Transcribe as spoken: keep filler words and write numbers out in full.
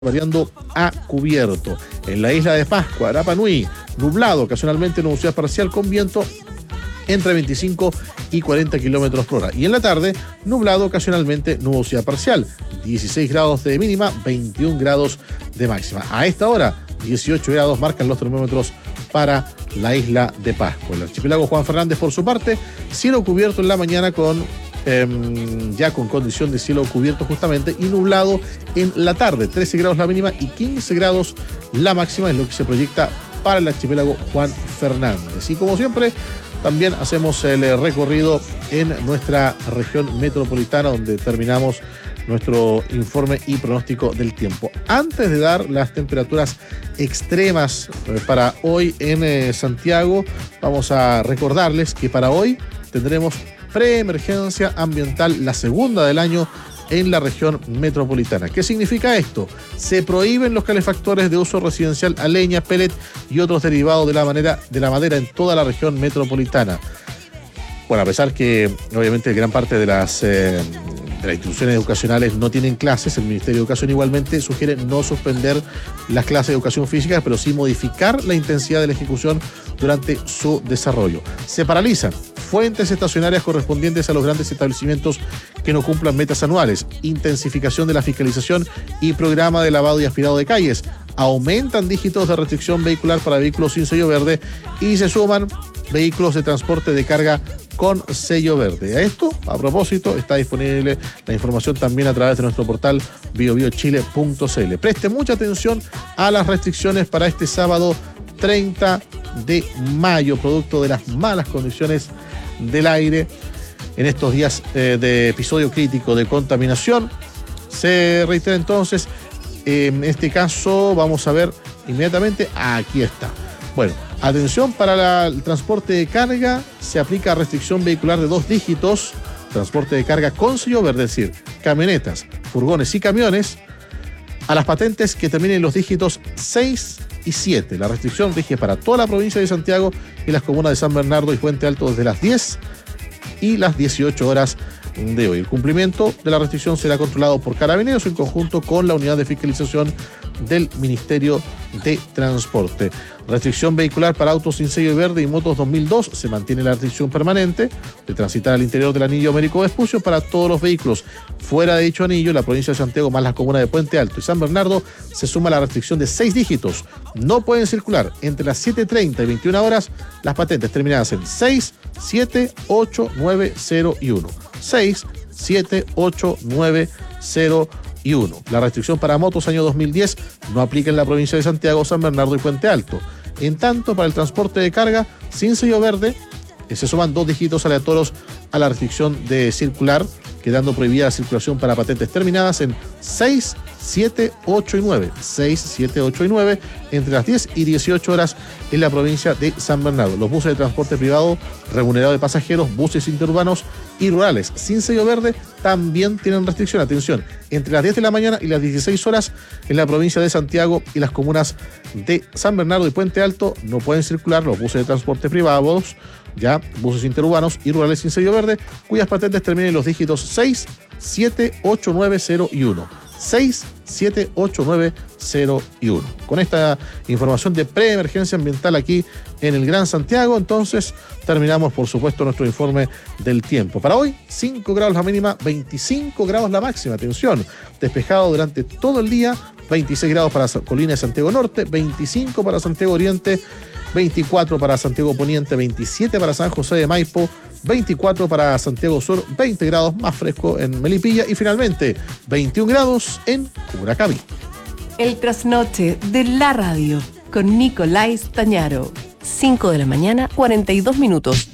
variando a cubierto. En la isla de Pascua, Rapa Nui, nublado, ocasionalmente nubosidad parcial con viento entre veinticinco y cuarenta kilómetros por hora. Y en la tarde, nublado, ocasionalmente nubosidad parcial. dieciséis grados de mínima, veintiún grados de máxima. A esta hora, dieciocho grados marcan los termómetros para la isla de Pascua. El archipiélago Juan Fernández, por su parte, cielo cubierto en la mañana con eh, ya con condición de cielo cubierto justamente y nublado en la tarde. trece grados la mínima y quince grados la máxima es lo que se proyecta para el archipiélago Juan Fernández. Y como siempre, también hacemos el recorrido en nuestra región metropolitana, donde terminamos nuestro informe y pronóstico del tiempo. Antes de dar las temperaturas extremas para hoy en eh, Santiago, vamos a recordarles que para hoy tendremos preemergencia ambiental, la segunda del año en la región metropolitana. ¿Qué significa esto? Se prohíben los calefactores de uso residencial a leña, pellet y otros derivados de la, manera, de la madera en toda la región metropolitana. Bueno, a pesar que obviamente gran parte de las, eh, de las instituciones educacionales no tienen clases, el Ministerio de Educación igualmente sugiere no suspender las clases de educación física, pero sí modificar la intensidad de la ejecución durante su desarrollo. Se paralizan fuentes estacionarias correspondientes a los grandes establecimientos que no cumplan metas anuales, intensificación de la fiscalización y programa de lavado y aspirado de calles, aumentan dígitos de restricción vehicular para vehículos sin sello verde y se suman vehículos de transporte de carga con sello verde. A esto, a propósito, está disponible la información también a través de nuestro portal bio bio chile punto c l. Preste mucha atención a las restricciones para este sábado treinta de mayo, producto de las malas condiciones del aire en estos días eh, de episodio crítico de contaminación. Se reitera entonces, eh, en este caso vamos a ver inmediatamente, aquí está. Bueno, atención, para la, el transporte de carga se aplica restricción vehicular de dos dígitos, transporte de carga con sello verde, es decir, camionetas, furgones y camiones, a las patentes que terminen los dígitos seis y siete. La restricción rige para toda la provincia de Santiago y las comunas de San Bernardo y Puente Alto desde las diez y las dieciocho horas de hoy. El cumplimiento de la restricción será controlado por Carabineros en conjunto con la unidad de fiscalización del Ministerio de Transporte. Restricción vehicular para autos sin sello verde y motos dos mil dos. Se mantiene la restricción permanente de transitar al interior del anillo Américo Vespucio para todos los vehículos. Fuera de dicho anillo, la provincia de Santiago más las comunas de Puente Alto y San Bernardo se suma la restricción de seis dígitos. No pueden circular entre las siete treinta y veintiuna horas las patentes terminadas en seis, siete, ocho, nueve, cero y uno. seis, siete, ocho, nueve, cero y uno. La restricción para motos año dos mil diez no aplica en la provincia de Santiago, San Bernardo y Puente Alto. En tanto, para el transporte de carga sin sello verde, eh, se suman dos dígitos aleatorios a la restricción de circular, quedando prohibida la circulación para patentes terminadas en seis, siete, ocho y nueve. seis, siete, ocho y nueve entre las diez y dieciocho horas en la provincia de San Bernardo. Los buses de transporte privado remunerado de pasajeros, buses interurbanos y rurales sin sello verde también tienen restricción. Atención, entre las diez de la mañana y las dieciséis horas en la provincia de Santiago y las comunas de San Bernardo y Puente Alto no pueden circular los buses de transporte privados, ya buses interurbanos y rurales sin sello verde, cuyas patentes terminen los dígitos seis, siete, ocho, nueve, cero y uno. seis, siete, ocho, nueve, cero y uno. Con esta información de preemergencia ambiental aquí en el Gran Santiago, entonces terminamos, por supuesto, nuestro informe del tiempo. Para hoy, cinco grados la mínima, veinticinco grados la máxima. Atención, despejado durante todo el día, veintiséis grados para Colina de Santiago Norte, veinticinco para Santiago Oriente, veinticuatro para Santiago Poniente, veintisiete para San José de Maipo, veinticuatro para Santiago Sur, veinte grados más fresco en Melipilla y finalmente veintiún grados en Curacaví. El trasnoche de la radio con Nicolás Tañaro. cinco de la mañana, cuarenta y dos minutos.